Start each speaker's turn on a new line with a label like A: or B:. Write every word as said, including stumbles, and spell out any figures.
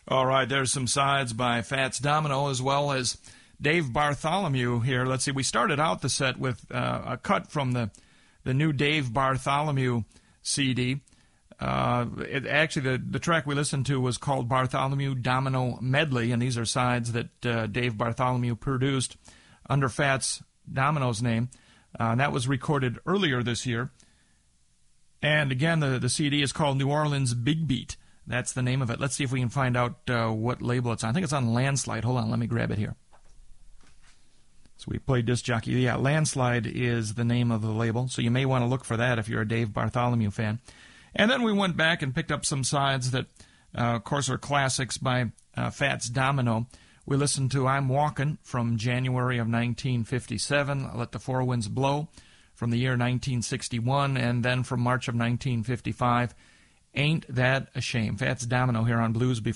A: All right, there's some sides by Fats Domino as well as Dave Bartholomew here. Let's see, we started out the set with uh, a cut from the, the new Dave Bartholomew C D. Uh, it, actually, the, the track we listened to was called Bartholomew Domino Medley, and these are sides that uh, Dave Bartholomew produced under Fats Domino's name. Uh, and that was recorded earlier this year. And again, the, the C D is called New Orleans Big Beat. That's the name of it. Let's see if we can find out uh, what label it's on. I think it's on Landslide. Hold on, let me grab it here. So we played Disc Jockey. Yeah, Landslide is the name of the label, so you may want to look for that if you're a Dave Bartholomew fan. And then we went back and picked up some sides that, uh, of course, are classics by uh, Fats Domino. We listened to I'm Walkin' from January of nineteen fifty-seven, Let the Four Winds Blow from the year nineteen sixty-one, and then from March of nineteen fifty-five, Ain't That a Shame. Fats Domino here on Blues Before